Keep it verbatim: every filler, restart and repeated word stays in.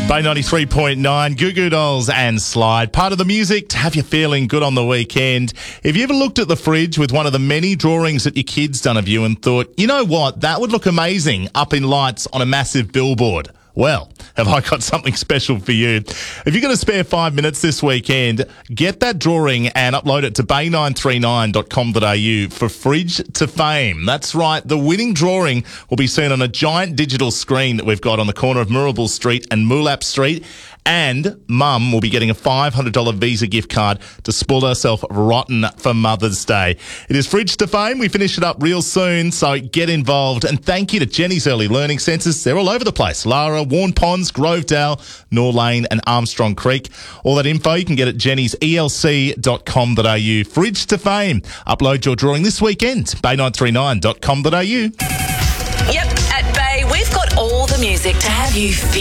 Bay ninety-three point nine, Goo Goo Dolls and Slide. Part of the music to have you feeling good on the weekend. Have you ever looked at the fridge with one of the many drawings that your kids done of you and thought, you know what, that would look amazing up in lights on a massive billboard? Well, have I got something special for you? If you're going to spare five minutes this weekend, get that drawing and upload it to bay nine three nine dot com dot a u for Fridge to Fame. That's right, the winning drawing will be seen on a giant digital screen that we've got on the corner of Murrabul Street and Moolap Street. And Mum will be getting a five hundred dollars Visa gift card to spoil herself rotten for Mother's Day. It is Fridge to Fame. We finish it up real soon, so get involved. And thank you to Jenny's Early Learning Centres. They're all over the place. Lara, Warn Ponds, Grovedale, Nor Lane and Armstrong Creek. All that info you can get at jennys e l c dot com dot a u. Fridge to Fame. Upload your drawing this weekend. bay nine three nine dot com dot a u. Yep, at Bay, we've got all the music to have you